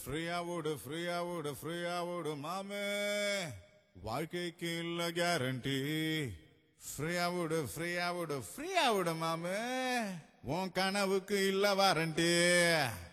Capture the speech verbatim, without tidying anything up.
ஃப்ரீயா விடு ஃப்ரீயா விடு ஃப்ரீயா விடு மாமே வாழ்க்கைக்கு இல்ல கேரண்டி ஃப்ரீயா விடு ஃப்ரீயா விடு ஃப்ரீயா விடு மாமே உன் கனவுக்கு இல்ல வாரண்டி